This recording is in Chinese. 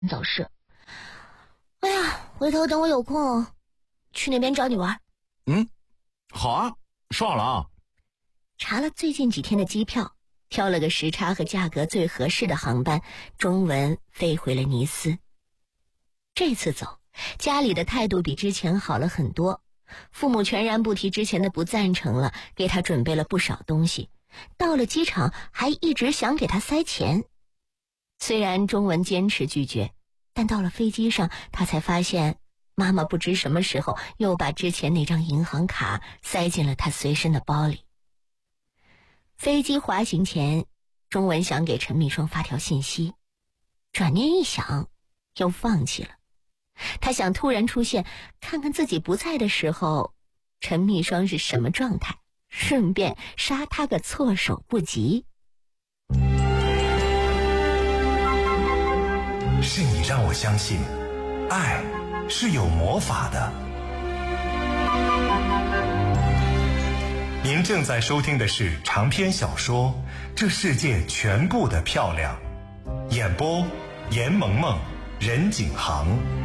早逝。哎呀，回头等我有空去那边找你玩。 好啊，说好了啊。 查了最近几天的机票，挑了个时差和价格最合适的航班，中文飞回了尼斯。这次走，家里的态度比之前好了很多，父母全然不提之前的不赞成了，给他准备了不少东西，到了机场还一直想给他塞钱。虽然中文坚持拒绝，但到了飞机上，他才发现妈妈不知什么时候又把之前那张银行卡塞进了他随身的包里。飞机滑行前，中文想给陈密双发条信息，转念一想，又放弃了。他想突然出现，看看自己不在的时候，陈密双是什么状态，顺便杀他个措手不及。 是你让我相信，爱是有魔法的。您正在收听的是长篇小说《这世界全部的漂亮》，演播严萌萌、任景航。